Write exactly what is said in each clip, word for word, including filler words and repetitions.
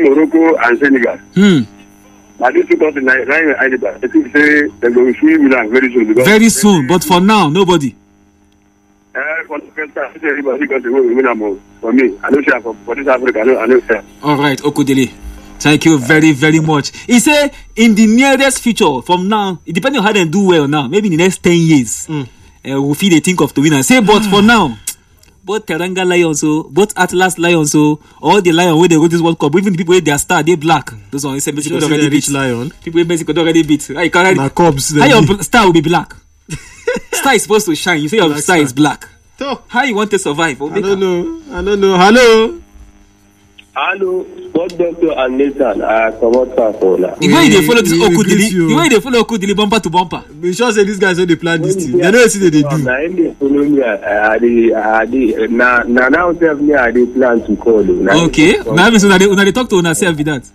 between Morocco and Senegal. Hmm. Now these two countries, I think say they go to Milan very soon. Very soon, but for now, nobody. Uh, for the first time, everybody got to win for me. I know for, for this Africa, I know, I know sir. All right, Okudili. Thank you very, very much. He said in the nearest future, from now, it depends on how they do well now, maybe in the next ten years, mm. uh, we'll feel they think of to win and say, but for now, both Teranga Lions, so both Atlas Lions, so all the Lions where they go this World Cup, even the people where they are star, they black. Those ones say Mexico already beat. Lion. People where Mexico already beat. How you can already, Cubs, how your star will be black? Star is supposed to shine. You say your black star, star is black. So, how you want to survive? I don't know. I don't know. Hello. Hello, Sport Doctor and Nathan. I come out for now. The way they follow this Okudili, the way they follow Okudili bumper to bumper. We sure say these guys when they plan this thing. They know what they do. Now, they follow me. I they, I they, now, now, now, tell me, I they plan to call you. Okay. Now, so when they talk to una self with that.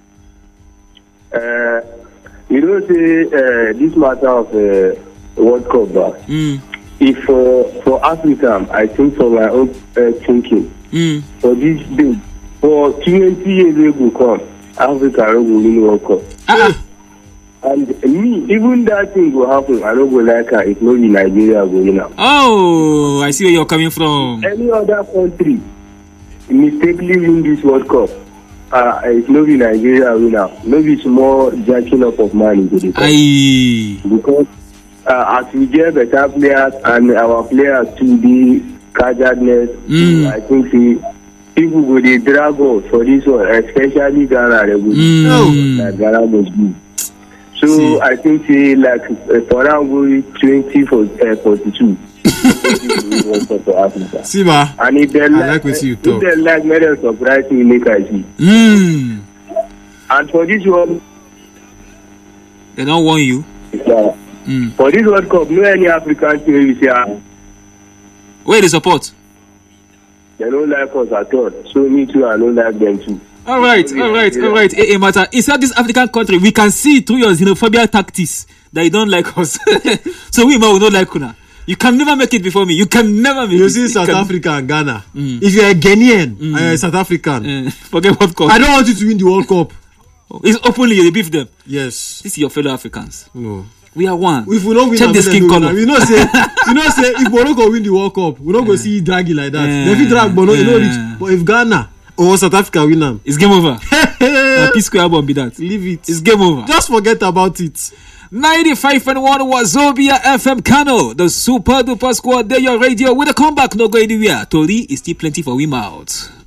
Uh, you know, say uh, this matter of uh, World Cup, but mm. if uh, for Africa, I think for my own uh, thinking, mm. for this thing. For twenty years ago, come Africa will win World Cup. Uh-uh. And me, even that thing will happen. I don't go like her. It's not in Nigeria going now. Oh, I see where you're coming from. Any other country mistakenly win this World Cup, uh, it's not in Nigeria going now. Maybe it's more jacking up of money to the Aye. Because uh, as we get better players and our players to be casualness, mm. I think we. People go dey drag us for this one, especially Ghana. They go mm. like Ghana must be. So See. I think say like uh, for now go twenty for uh, forty-two. for Africa. See ma. And if they I like, like what you if talk. they like, may they surprise me make I see. Mm. And for this one, they don't want you. Uh, mm. For this World Cup, no any African team you say. Uh, Where they support? They don't like us at all. So me too, I don't like them too. All right, all right, all right. Hey, hey, matter. Inside this African country, we can see through your xenophobia tactics that you don't like us. So we will not like Kuna. You can never make it before me. You can never make you it. See you South can... Africa and Ghana. Mm. If you're a Ghanaian mm. and you're a South African, mm. forget World Cup. I don't want you to win the World Cup. It's openly you beef them. Yes. This is your fellow Africans. No. We are one. If we don't win, check the skin color. We know say, you know say if Morocco win the World Cup, we don't uh, go see draggy like that. Uh, they fit drag, but no, uh, you know reach. But if Ghana or South Africa win them, it's game over. A P Square album be that. Leave it. It's game over. Just forget about it. ninety-five point one Wazobia F M Kano, the super duper squad. There your radio with a comeback. No go anywhere. Tori is still plenty for we mouth.